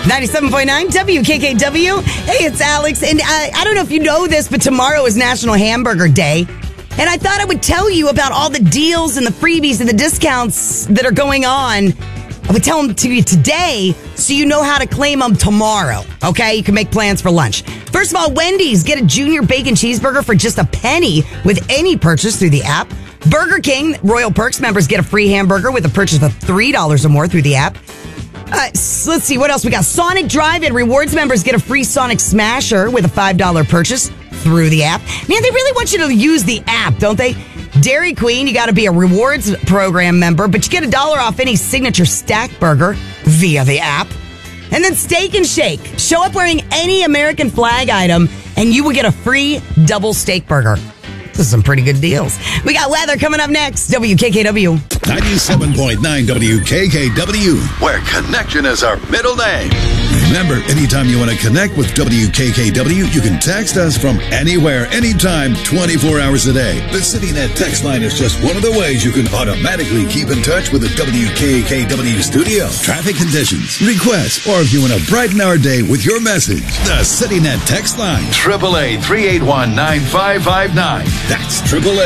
97.9 WKKW. Hey, it's Alex. And I don't know if you know this, but tomorrow is National Hamburger Day. And I thought I would tell you about all the deals and the freebies and the discounts that are going on. I would tell them to you today so you know how to claim them tomorrow. Okay? You can make plans for lunch. First of all, Wendy's. Get a junior bacon cheeseburger for just a penny with any purchase through the app. Burger King Royal Perks members get a free hamburger with a purchase of $3 or more through the app. Let's see, what else we got? Sonic Drive-In Rewards members get a free Sonic Smasher with a $5 purchase through the app. Man, they really want you to use the app, don't they? Dairy Queen, you got to be a rewards program member, but you get $1 off any signature stack burger via the app. And then Steak and Shake. Show up wearing any American flag item, and you will get a free double steak burger. This is some pretty good deals. We got weather coming up next. WKKW. 97.9 WKKW, where connection is our middle name. Remember, anytime you want to connect with WKKW, you can text us from anywhere, anytime, 24 hours a day. The CityNet text line is just one of the ways you can automatically keep in touch with the WKKW studio. Traffic conditions, requests, or if you want to brighten our day with your message, the CityNet text line, 888-381-9559. That's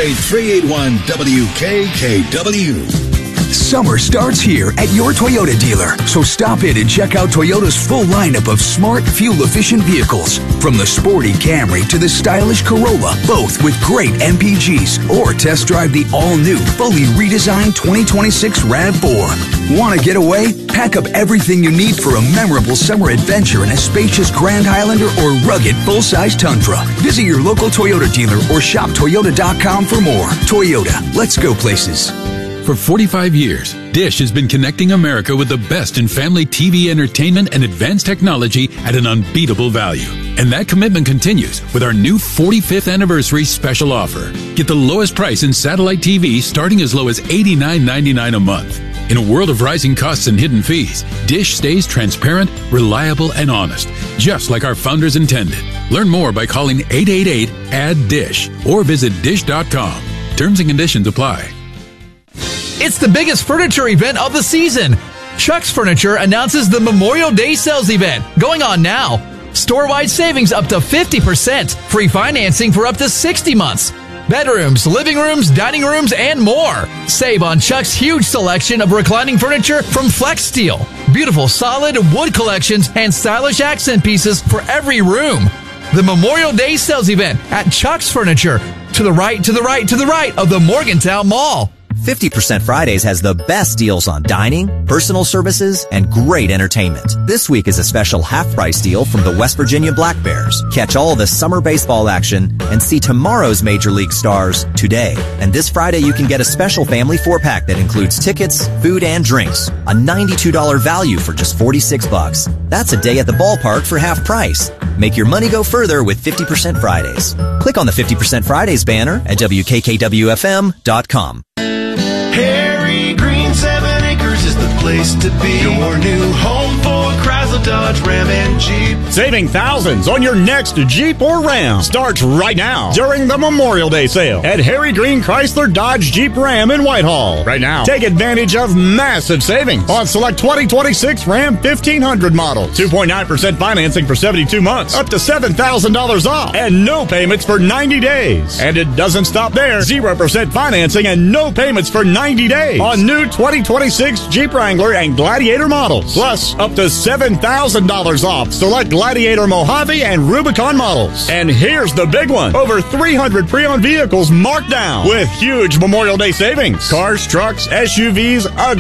888-381-WKKW. Summer starts here at your Toyota dealer, so stop in and check out Toyota's full lineup of smart, fuel-efficient vehicles. From the sporty Camry to the stylish Corolla, both with great MPGs. Or test drive the all-new, fully redesigned 2026 RAV4. Want to get away? Pack up everything you need for a memorable summer adventure in a spacious Grand Highlander or rugged full-size Tundra. Visit your local Toyota dealer or shop Toyota.com for more. Toyota, let's go places. For 45 years, Dish has been connecting America with the best in family TV entertainment and advanced technology at an unbeatable value. And that commitment continues with our new 45th anniversary special offer. Get the lowest price in satellite TV starting as low as $89.99 a month. In a world of rising costs and hidden fees, Dish stays transparent, reliable, and honest, just like our founders intended. Learn more by calling 888-ADD-DISH or visit dish.com. Terms and conditions apply. It's the biggest furniture event of the season. Chuck's Furniture announces the Memorial Day sales event going on now. Store-wide savings up to 50%. Free financing for up to 60 months. Bedrooms, living rooms, dining rooms, and more. Save on Chuck's huge selection of reclining furniture from Flex Steel. Beautiful solid wood collections and stylish accent pieces for every room. The Memorial Day sales event at Chuck's Furniture. To the right, to the right, to the right of the Morgantown Mall. 50% Fridays has the best deals on dining, personal services, and great entertainment. This week is a special half-price deal from the West Virginia Black Bears. Catch all the summer baseball action and see tomorrow's Major League stars today. And this Friday, you can get a special family 4-pack that includes tickets, food, and drinks. A $92 value for just $46. That's a day at the ballpark for half price. Make your money go further with 50% Fridays. Click on the 50% Fridays banner at WKKWFM.com. Harry Green 7 Acres is the place to be. Your new home for Chrysler, Dodge, Ram, and Jeep. Saving thousands on your next Jeep or Ram starts right now during the Memorial Day sale at Harry Green Chrysler, Dodge, Jeep, Ram in Whitehall. Right now, take advantage of massive savings on select 2026 Ram 1500 models. 2.9% financing for 72 months, up to $7,000 off, and no payments for 90 days. And it doesn't stop there. 0% financing and no payments for 90 days on new 2026 Jeep Wrangler and Gladiator models. Plus, up to $7,000 off select Gladiator Mojave and Rubicon models. And here's the big one. Over 300 pre-owned vehicles marked down with huge Memorial Day savings. Cars, trucks, SUVs, a